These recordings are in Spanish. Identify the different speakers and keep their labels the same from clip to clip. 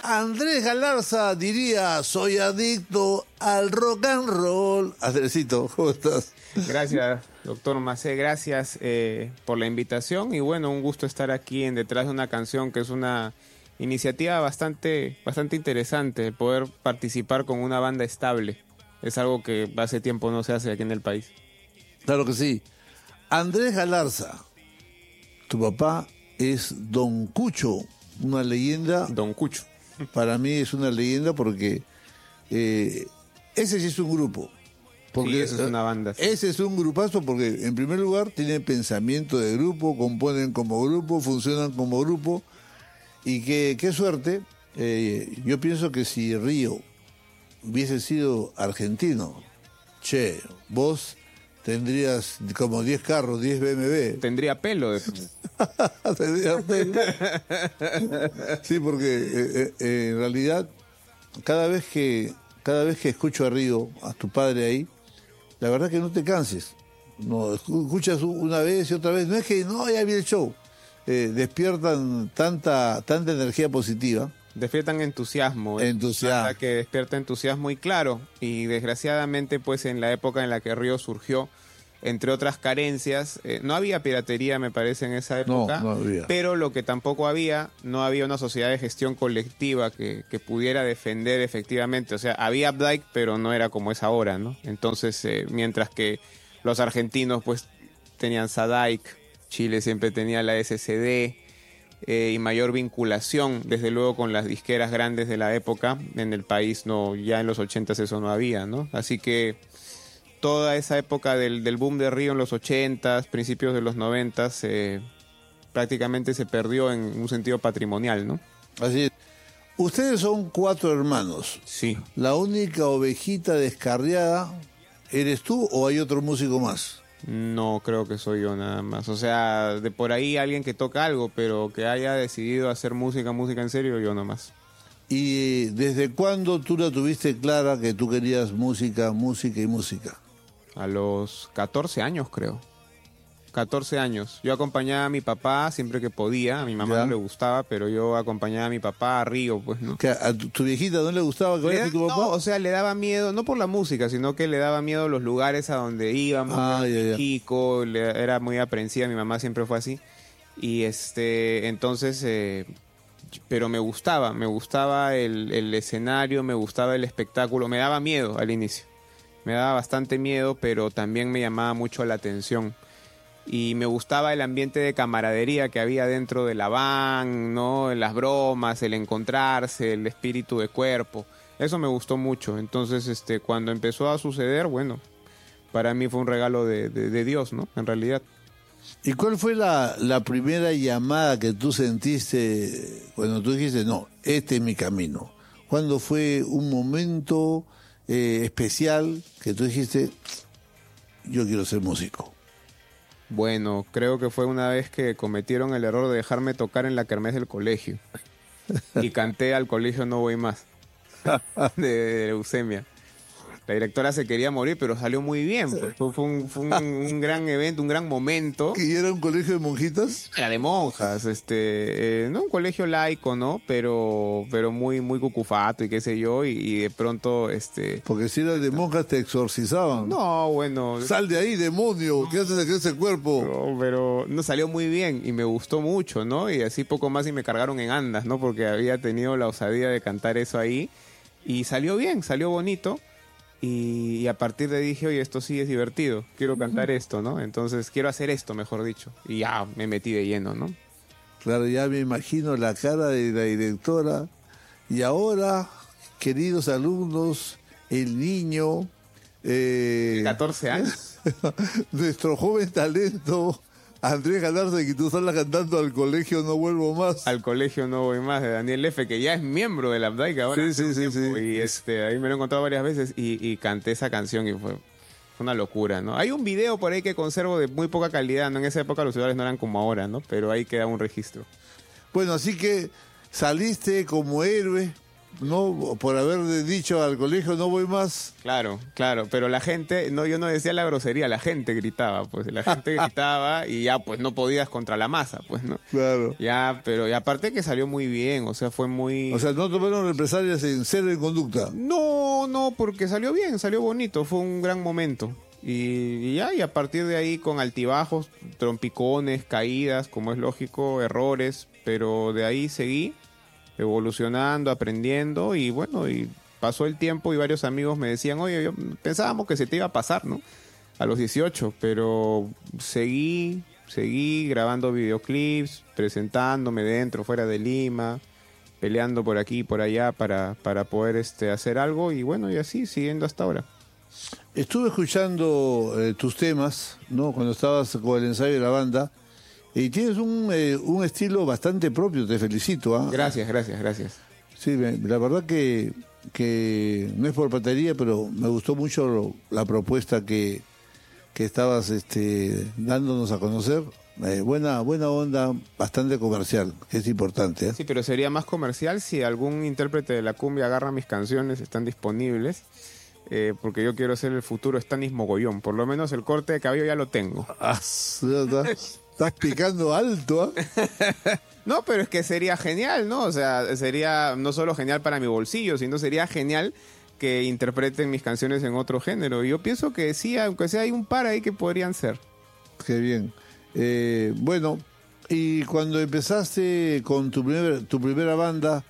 Speaker 1: Andrés Galarza diría, soy adicto al rock and roll. Andresito, ¿cómo estás?
Speaker 2: Gracias, doctor Macé, gracias por la invitación y bueno, un gusto estar aquí en Detrás de una Canción, que es una iniciativa bastante interesante, poder participar con una banda estable. Es algo que hace tiempo no se hace aquí en el país.
Speaker 1: Claro que sí. Andrés Galarza, tu papá es Don Cucho, una leyenda.
Speaker 2: Don Cucho.
Speaker 1: Para mí es una leyenda porque ese sí es un grupo. Porque
Speaker 2: sí, eso es una banda. Sí.
Speaker 1: Ese es un grupazo porque, en primer lugar, tienen pensamiento de grupo, componen como grupo, funcionan como grupo. Y qué suerte. Yo pienso que si Río hubiese sido argentino, vos tendrías como 10 carros, 10 BMW.
Speaker 2: Tendría pelo.
Speaker 1: Tendría pelo. Sí, porque en realidad, cada vez que escucho a Río, a tu padre ahí, la verdad que no te canses. No, escuchas una vez y otra vez. No es que, no, ya vi el show. Despiertan tanta energía positiva.
Speaker 2: Despiertan entusiasmo.
Speaker 1: Entusiasmo.
Speaker 2: Que despierta entusiasmo y claro, y desgraciadamente pues en la época en la que Río surgió, entre otras carencias, no había piratería me parece en esa época,
Speaker 1: no había.
Speaker 2: Pero lo que tampoco no había una sociedad de gestión colectiva que pudiera defender efectivamente, o sea, había Updike pero no era como es ahora, ¿no? Entonces, mientras que los argentinos pues tenían Sadike, Chile siempre tenía la SCD, y mayor vinculación, desde luego, con las disqueras grandes de la época. En el país no, ya en los 80s eso no había, ¿no? Así que toda esa época del boom de Río en los 80s, principios de los 90s, prácticamente se perdió en un sentido patrimonial, ¿no?
Speaker 1: Así es. Ustedes son 4 hermanos.
Speaker 2: Sí.
Speaker 1: ¿La única ovejita descarriada eres tú o hay otro músico más?
Speaker 2: No, creo que soy yo nada más. O sea, de por ahí alguien que toca algo, pero que haya decidido hacer música en serio, yo nada más.
Speaker 1: ¿Y desde cuándo tú la tuviste clara que tú querías música y música?
Speaker 2: A los 14 años, creo. 14 años. Yo acompañaba a mi papá siempre que podía. A mi mamá no le gustaba, pero yo acompañaba a mi papá a Río, pues, ¿no?
Speaker 1: ¿A tu viejita no le gustaba que vayas con tu papá?
Speaker 2: No, o sea, le daba miedo, no por la música, sino que le daba miedo los lugares a donde íbamos. México, era muy aprensiva, mi mamá siempre fue así. Y entonces, pero me gustaba el escenario, me gustaba el espectáculo, me daba miedo al inicio. Me daba bastante miedo, pero también me llamaba mucho la atención. Y me gustaba el ambiente de camaradería que había dentro de la van, ¿no? Las bromas, el encontrarse, el espíritu de cuerpo. Eso me gustó mucho. Entonces, cuando empezó a suceder, bueno, para mí fue un regalo de Dios, ¿no? En realidad.
Speaker 1: ¿Y cuál fue la primera llamada que tú sentiste cuando tú dijiste, no, este es mi camino? ¿Cuándo fue un momento especial que tú dijiste, yo quiero ser músico?
Speaker 2: Bueno, creo que fue una vez que cometieron el error de dejarme tocar en la kermés del colegio. Y canté Al colegio no voy más, de leucemia. La directora se quería morir, pero salió muy bien. Pues. Fue un gran evento, un gran momento.
Speaker 1: ¿Y era un colegio de monjitas?
Speaker 2: Era de monjas, no un colegio laico, ¿no? Pero muy cucufato y qué sé yo, y de pronto,
Speaker 1: Porque si eras de monjas te exorcizaban.
Speaker 2: No, bueno.
Speaker 1: Sal de ahí, demonio, ¿qué haces aquí ese cuerpo?
Speaker 2: No, pero no salió muy bien y me gustó mucho, ¿no? Y así poco más y me cargaron en andas, ¿no? Porque había tenido la osadía de cantar eso ahí. Y salió bien, salió bonito. Y a partir de ahí dije, oye, esto sí es divertido, quiero cantar esto, ¿no? Entonces quiero hacer esto, mejor dicho. Y ya me metí de lleno, ¿no?
Speaker 1: Claro, ya me imagino la cara de la directora. Y ahora, queridos alumnos, el niño...
Speaker 2: 14 años.
Speaker 1: Nuestro joven talento, Andrés Galarza, que tú estás cantando Al colegio no vuelvo más.
Speaker 2: Al colegio no voy más, de Daniel F., que ya es miembro de la Updike ahora.
Speaker 1: Sí.
Speaker 2: Y ahí me lo he encontrado varias veces y canté esa canción y fue una locura, ¿no? Hay un video por ahí que conservo de muy poca calidad, ¿no? En esa época los celulares no eran como ahora, ¿no? Pero ahí queda un registro.
Speaker 1: Bueno, así que saliste como héroe no, por haber dicho al colegio no voy más.
Speaker 2: Claro, pero la gente, no, yo no decía la grosería, la gente gritaba, pues la gente gritaba y ya pues no podías contra la masa, pues, ¿no?
Speaker 1: Claro.
Speaker 2: Ya, pero y aparte que salió muy bien, o sea, fue muy...
Speaker 1: O sea, ¿no tomaron represalias en cero en conducta?
Speaker 2: No, porque salió bien, salió bonito, fue un gran momento. Y ya, y a partir de ahí con altibajos, trompicones, caídas, como es lógico, errores, pero de ahí seguí evolucionando, aprendiendo y bueno, y pasó el tiempo y varios amigos me decían, oye, pensábamos que se te iba a pasar, ¿no? A los 18, pero seguí grabando videoclips, presentándome dentro, fuera de Lima, peleando por aquí y por allá para poder hacer algo y bueno, y así, siguiendo hasta ahora.
Speaker 1: Estuve escuchando tus temas, ¿no? Cuando estabas con el ensayo de la banda, y tienes un estilo bastante propio, te felicito. ¿Ah?
Speaker 2: Gracias.
Speaker 1: Sí, la verdad que no es por patería, pero me gustó mucho la propuesta que estabas dándonos a conocer. Buena onda, bastante comercial, que es importante.
Speaker 2: Sí, pero sería más comercial si algún intérprete de la cumbia agarra mis canciones, están disponibles. Porque yo quiero ser el futuro Stanis Mogollón. Por lo menos el corte de cabello ya lo tengo.
Speaker 1: Estás picando alto, ¿eh?
Speaker 2: No, pero es que sería genial, ¿no? O sea, sería no solo genial para mi bolsillo, sino sería genial que interpreten mis canciones en otro género. Y yo pienso que sí, aunque sea hay un par ahí que podrían ser.
Speaker 1: Qué bien. Bueno, y cuando empezaste con tu primera banda,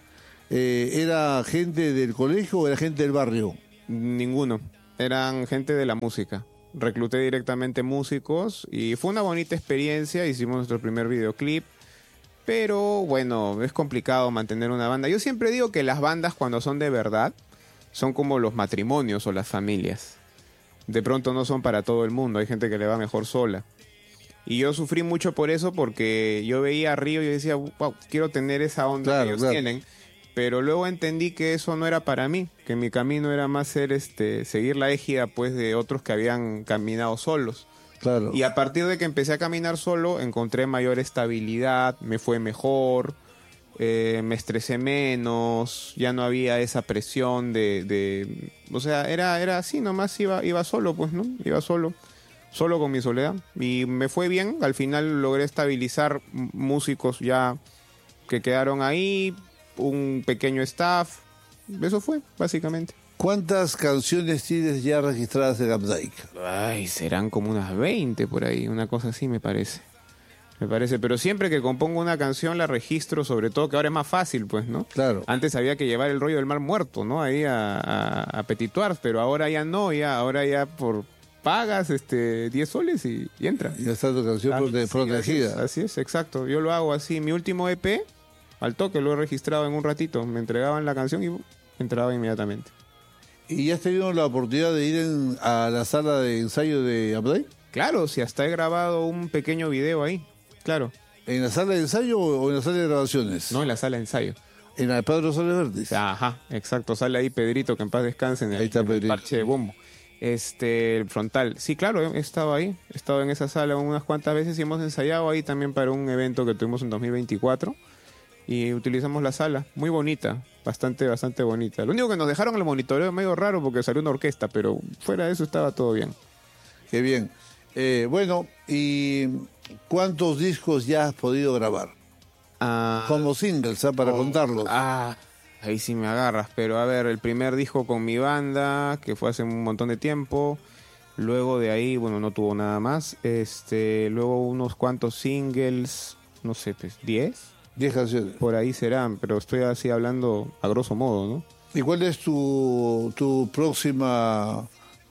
Speaker 1: ¿era gente del colegio o era gente del barrio?
Speaker 2: Ninguno, eran gente de la música. Recluté directamente músicos y fue una bonita experiencia, hicimos nuestro primer videoclip, pero bueno, es complicado mantener una banda. Yo siempre digo que las bandas cuando son de verdad son como los matrimonios o las familias. De pronto no son para todo el mundo, hay gente que le va mejor sola. Y yo sufrí mucho por eso porque yo veía a Río y yo decía, wow, quiero tener esa onda que ellos tienen. Pero luego entendí que eso no era para mí, que mi camino era más seguir la égida pues de otros que habían caminado solos.
Speaker 1: Claro.
Speaker 2: Y a partir de que empecé a caminar solo, encontré mayor estabilidad, me fue mejor, me estresé menos, ya no había esa presión o sea, era así, nomás iba solo, pues, ¿no? Iba solo con mi soledad. Y me fue bien, al final logré estabilizar músicos ya que quedaron ahí, un pequeño staff, eso fue, básicamente.
Speaker 1: ¿Cuántas canciones tienes ya registradas en Updike?
Speaker 2: Ay, serán como unas 20 por ahí, una cosa así me parece, pero siempre que compongo una canción la registro, sobre todo que ahora es más fácil, pues, ¿no?
Speaker 1: Claro.
Speaker 2: Antes había que llevar el rollo del Mar Muerto, ¿no? Ahí a Petituar, pero ahora ya no, ahora ya pagas 10 soles y entra.
Speaker 1: Ya está tu canción protegida.
Speaker 2: Así es, exacto, yo lo hago así, mi último EP... Al toque lo he registrado en un ratito. Me entregaban la canción y entraba inmediatamente.
Speaker 1: ¿Y ya has tenido la oportunidad de ir a la sala de ensayo de Update?
Speaker 2: Claro, si hasta he grabado un pequeño video ahí. Claro.
Speaker 1: ¿En la sala de ensayo o en la sala de grabaciones?
Speaker 2: No, en la sala de ensayo.
Speaker 1: ¿En la de Pedro Soles Verdes?
Speaker 2: Ajá, exacto. Sale ahí Pedrito, que en paz descanse, en
Speaker 1: ahí está
Speaker 2: el parche de bombo. El frontal. Sí, claro, he estado ahí. He estado en esa sala unas cuantas veces y hemos ensayado ahí también para un evento que tuvimos en 2024. Y utilizamos la sala, muy bonita, bastante bonita. Lo único que nos dejaron el monitoreo medio raro porque salió una orquesta, pero fuera de eso estaba todo bien.
Speaker 1: Qué bien. Bueno, ¿y cuántos discos ya has podido grabar? Como singles, para contarlos.
Speaker 2: Ahí sí me agarras, pero a ver, el primer disco con mi banda, que fue hace un montón de tiempo. Luego de ahí, bueno, no tuvo nada más. Luego unos cuantos singles, no sé, pues, 10
Speaker 1: canciones.
Speaker 2: Por ahí serán, pero estoy así hablando a grosso modo, ¿no?
Speaker 1: ¿Y cuál es tu próxima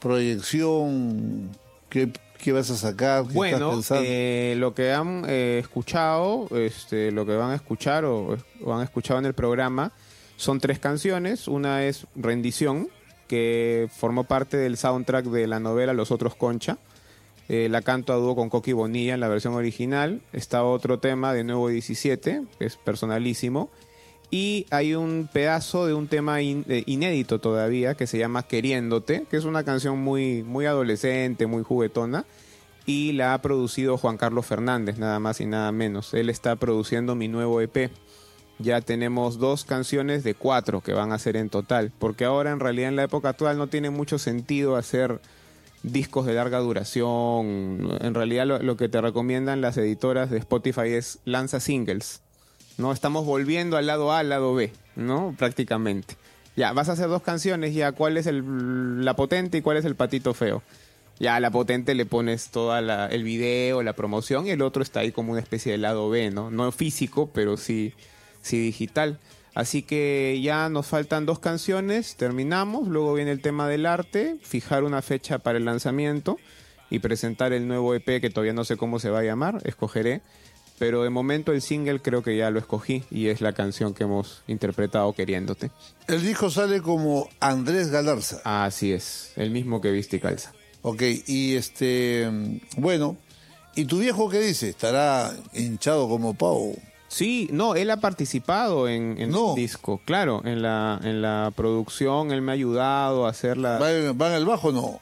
Speaker 1: proyección? ¿Qué vas a sacar? ¿Qué
Speaker 2: bueno,
Speaker 1: estás pensando?
Speaker 2: Lo que han escuchado, lo que van a escuchar o han escuchado en el programa, son 3 canciones. Una es Rendición, que formó parte del soundtrack de la novela Los Otros Concha. La canto a dúo con Coqui Bonilla en la versión original. Está otro tema de Nuevo 17, que es personalísimo. Y hay un pedazo de un tema inédito todavía que se llama Queriéndote, que es una canción muy adolescente, muy juguetona. Y la ha producido Juan Carlos Fernández, nada más y nada menos. Él está produciendo mi nuevo EP. ya tenemos 2 canciones de 4 que van a ser en total, porque ahora en realidad en la época actual no tiene mucho sentido hacer discos de larga duración. En realidad lo que te recomiendan las editoras de Spotify es lanza singles, ¿no? Estamos volviendo al lado A, al lado B, ¿no? Prácticamente. Ya, vas a hacer 2 canciones, ya, ¿cuál es la potente y cuál es el patito feo? Ya, a la potente le pones toda el video, la promoción, y el otro está ahí como una especie de lado B, ¿no? No físico, pero sí digital. Así que ya nos faltan 2 canciones, terminamos, luego viene el tema del arte, fijar una fecha para el lanzamiento y presentar el nuevo EP que todavía no sé cómo se va a llamar, escogeré, pero de momento el single creo que ya lo escogí y es la canción que hemos interpretado, Queriéndote.
Speaker 1: El disco sale como Andrés Galarza.
Speaker 2: Así es, el mismo que Viste y Calza.
Speaker 1: Ok, y bueno, ¿y tu viejo qué dice? ¿Estará hinchado como pavo?
Speaker 2: Sí, no, él ha participado en el disco, claro, en la producción, él me ha ayudado a hacerla.
Speaker 1: ¿Va en el bajo o no?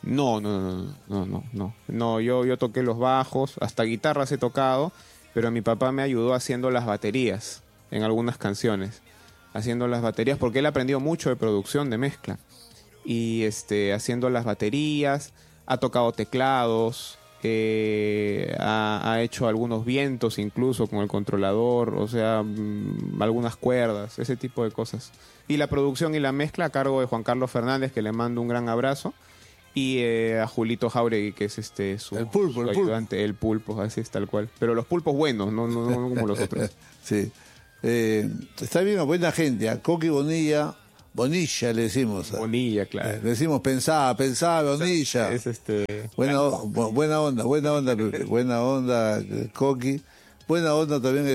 Speaker 2: No, yo toqué los bajos, hasta guitarras he tocado, pero mi papá me ayudó haciendo las baterías en algunas canciones, haciendo las baterías, porque él aprendió mucho de producción, de mezcla, y haciendo las baterías, ha tocado teclados, ha hecho algunos vientos incluso con el controlador, o sea, algunas cuerdas, ese tipo de cosas. Y la producción y la mezcla a cargo de Juan Carlos Fernández, que le mando un gran abrazo, y a Julito Jauregui, que es su ayudante, el pulpo, así es tal cual. Pero los pulpos buenos, no como los otros.
Speaker 1: Sí. Está bien, buena gente, a Coqui Bonilla le decimos.
Speaker 2: Bonilla, claro.
Speaker 1: Le decimos pensá, Bonilla.
Speaker 2: Es
Speaker 1: buena onda, buena onda, Coqui. Buena onda también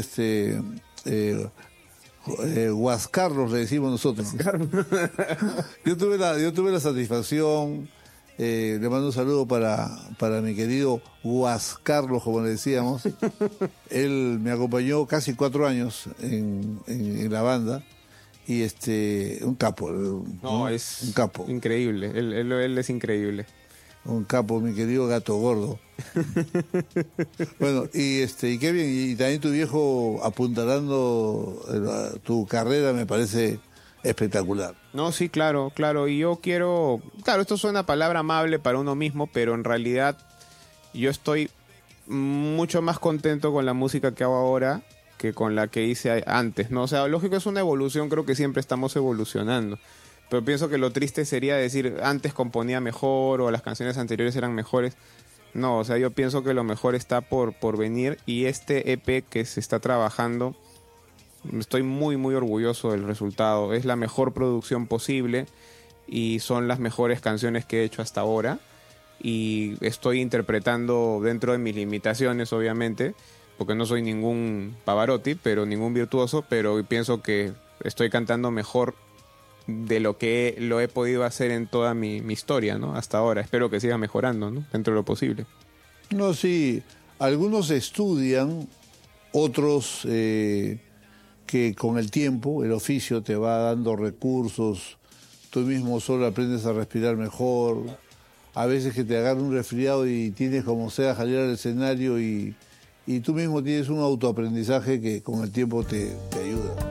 Speaker 1: Guascarlos le decimos nosotros. Yo tuve la satisfacción, le mando un saludo para mi querido Guascarlos, como le decíamos. Él me acompañó casi 4 años en la banda. Y un capo.
Speaker 2: Es
Speaker 1: un capo.
Speaker 2: Increíble, él es increíble.
Speaker 1: Un capo, mi querido gato gordo. Bueno, y qué bien, y también tu viejo apuntalando tu carrera me parece espectacular.
Speaker 2: No, sí, claro, y yo quiero, claro, esto suena palabra amable para uno mismo, pero en realidad yo estoy mucho más contento con la música que hago ahora que con la que hice antes, ¿no? O sea, lógico, es una evolución, creo que siempre estamos evolucionando, pero pienso que lo triste sería decir antes componía mejor o las canciones anteriores eran mejores. No, o sea, yo pienso que lo mejor está por venir, y este EP que se está trabajando, estoy muy muy orgulloso del resultado. Es la mejor producción posible y son las mejores canciones que he hecho hasta ahora, y estoy interpretando dentro de mis limitaciones, obviamente, porque no soy ningún Pavarotti, pero ningún virtuoso, pero pienso que estoy cantando mejor de lo que lo he podido hacer en toda mi historia, ¿no? Hasta ahora. Espero que siga mejorando, ¿no? Dentro de lo posible.
Speaker 1: No, sí. Algunos estudian, otros que con el tiempo, el oficio te va dando recursos, tú mismo solo aprendes a respirar mejor. A veces que te agarra un resfriado y tienes como sea salir al escenario y tú mismo tienes un autoaprendizaje que con el tiempo te ayuda.